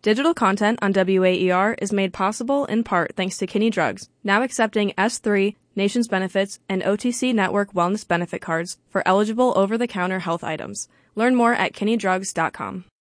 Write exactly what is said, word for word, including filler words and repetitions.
Digital content on W A E R is made possible in part thanks to Kinney Drugs, now accepting S three, Nations Benefits, and O T C Network Wellness Benefit Cards for eligible over-the-counter health items. Learn more at kinney drugs dot com.